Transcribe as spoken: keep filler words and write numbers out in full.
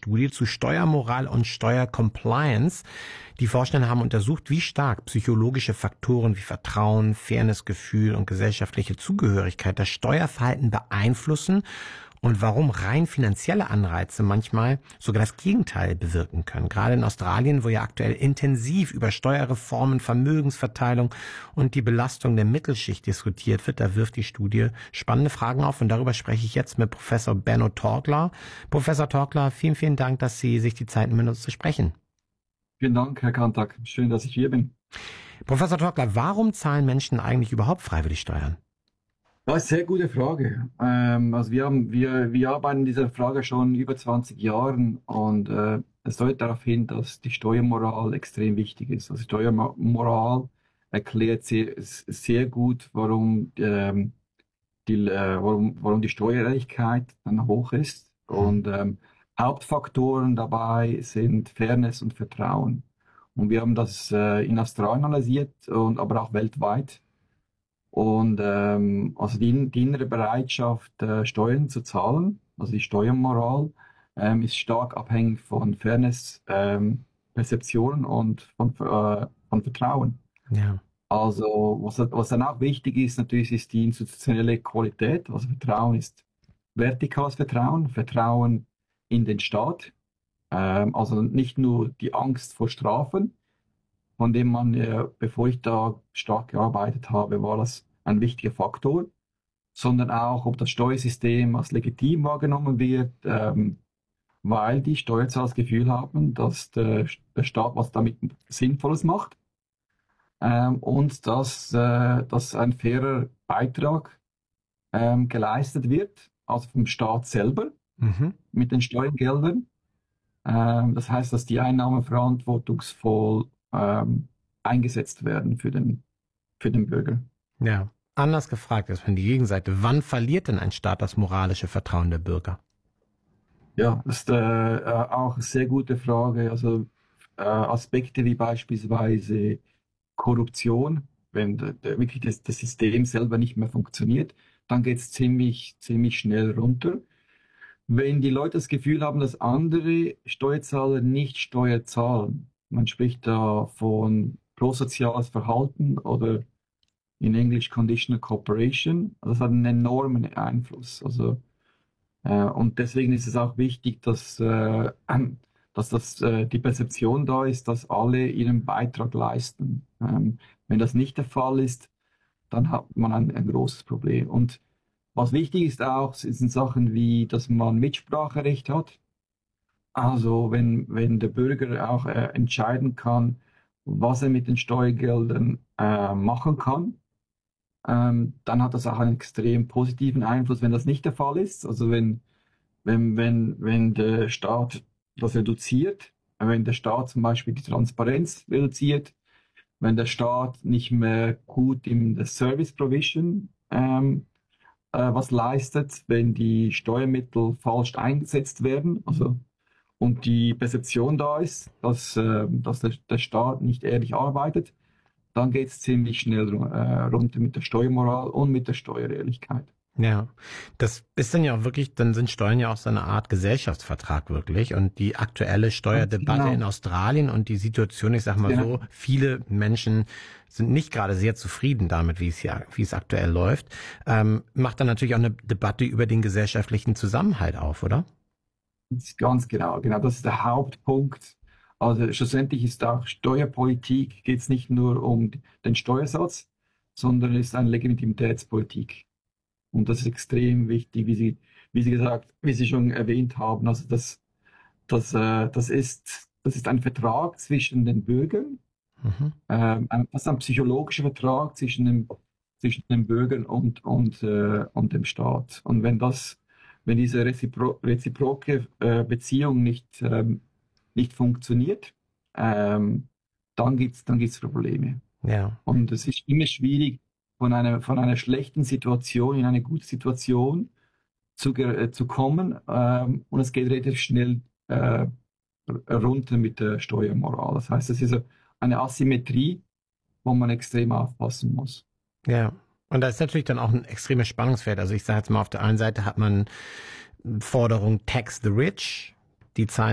Studie zu Steuermoral und Steuercompliance. Die Forscher haben untersucht, wie stark psychologische Faktoren wie Vertrauen, Fairnessgefühl und gesellschaftliche Zugehörigkeit das Steuerverhalten beeinflussen und warum rein finanzielle Anreize manchmal sogar das Gegenteil bewirken können. Gerade in Australien, wo ja aktuell intensiv über Steuerreformen, Vermögensverteilung und die Belastung der Mittelschicht diskutiert wird, da wirft die Studie spannende Fragen auf. Und darüber spreche ich jetzt mit Professor Benno Torkler. Professor Torkler, vielen, vielen Dank, dass Sie sich die Zeit nehmen, mit uns zu sprechen. Vielen Dank, Herr Kantak. Schön, dass ich hier bin. Professor Torkler, warum zahlen Menschen eigentlich überhaupt freiwillig Steuern? Das ist eine sehr gute Frage. Ähm, also wir haben, wir, wir arbeiten an dieser Frage schon über zwanzig Jahren und äh, es deutet darauf hin, dass die Steuermoral extrem wichtig ist. Also Steuermoral erklärt sehr, sehr gut, warum, ähm, die, äh, warum, warum die Steuerehrlichkeit dann hoch ist. Und ähm, Hauptfaktoren dabei sind Fairness und Vertrauen. Und wir haben das äh, in Australien analysiert und aber auch weltweit. Und ähm, also die, die innere Bereitschaft, äh, Steuern zu zahlen, also die Steuermoral, ähm, ist stark abhängig von Fairness, ähm, Perzeptionen und von, äh, von Vertrauen. Ja. Also was, was dann auch wichtig ist, natürlich ist die institutionelle Qualität. Also Vertrauen ist vertikales Vertrauen, Vertrauen in den Staat. Ähm, also nicht nur die Angst vor Strafen, von dem man, äh, bevor ich da stark gearbeitet habe, war das ein wichtiger Faktor, sondern auch, ob das Steuersystem als legitim wahrgenommen wird, ähm, weil die Steuerzahler das Gefühl haben, dass der, der Staat was damit Sinnvolles macht ähm, und dass, äh, dass ein fairer Beitrag ähm, geleistet wird, also vom Staat selber Mhm. mit den Steuergeldern. Ähm, das heißt, dass die Einnahmen verantwortungsvoll ähm, eingesetzt werden für den, für den Bürger. Ja. Anders gefragt ist von die Gegenseite, wann verliert denn ein Staat das moralische Vertrauen der Bürger? Ja, das ist äh, äh, auch eine sehr gute Frage. Also äh, Aspekte wie beispielsweise Korruption, wenn der, der, wirklich das, das System selber nicht mehr funktioniert, dann geht es ziemlich, ziemlich schnell runter. Wenn die Leute das Gefühl haben, dass andere Steuerzahler nicht Steuer zahlen, man spricht da von prosoziales Verhalten oder in Englisch Conditional Cooperation, das hat einen enormen Einfluss. Also, äh, und deswegen ist es auch wichtig, dass, äh, dass das, äh, die Perzeption da ist, dass alle ihren Beitrag leisten. Ähm, wenn das nicht der Fall ist, dann hat man ein, ein großes Problem. Und was wichtig ist auch, sind Sachen wie, dass man Mitspracherecht hat. Also wenn, wenn der Bürger auch äh, entscheiden kann, was er mit den Steuergeldern äh, machen kann, ähm, dann hat das auch einen extrem positiven Einfluss, wenn das nicht der Fall ist. Also wenn, wenn, wenn, wenn der Staat das reduziert, wenn der Staat zum Beispiel die Transparenz reduziert, wenn der Staat nicht mehr gut in der Service Provision ähm, äh, was leistet, wenn die Steuermittel falsch eingesetzt werden, also und die Perzeption da ist, dass, äh, dass der, der Staat nicht ehrlich arbeitet, dann geht es ziemlich schnell äh, runter mit der Steuermoral und mit der Steuerehrlichkeit. Ja, das ist dann ja auch wirklich, dann sind Steuern ja auch so eine Art Gesellschaftsvertrag wirklich. Und die aktuelle Steuerdebatte Genau. in Australien und die Situation, ich sag mal Ja. so, viele Menschen sind nicht gerade sehr zufrieden damit, wie es hier, wie es aktuell läuft, ähm, macht dann natürlich auch eine Debatte über den gesellschaftlichen Zusammenhalt auf, oder? Das ist ganz genau, genau, das ist der Hauptpunkt. Also schlussendlich ist auch Steuerpolitik, geht es nicht nur um den Steuersatz, sondern es ist eine Legitimitätspolitik. Und das ist extrem wichtig, wie Sie, wie Sie gesagt, wie Sie schon erwähnt haben. Also das, das, äh, das ist, das ist ein Vertrag zwischen den Bürgern, Mhm. ähm, ein, das ist ein psychologischer Vertrag zwischen dem, zwischen den Bürgern und, und, äh, und dem Staat. Und wenn das, wenn diese rezipro reziproke äh, Beziehung nicht, ähm, nicht funktioniert, ähm, dann gibt's, dann gibt's Probleme. Ja, Und es ist immer schwierig, von einer, von einer schlechten Situation in eine gute Situation zu, ge- äh, zu kommen. Ähm, und es geht relativ schnell äh, runter mit der Steuermoral. Das heißt, es ist so eine Asymmetrie, wo man extrem aufpassen muss. ja. Und da ist natürlich dann auch ein extremes Spannungsfeld. Also ich sage jetzt mal, auf der einen Seite hat man Forderung Tax the Rich, die zahlen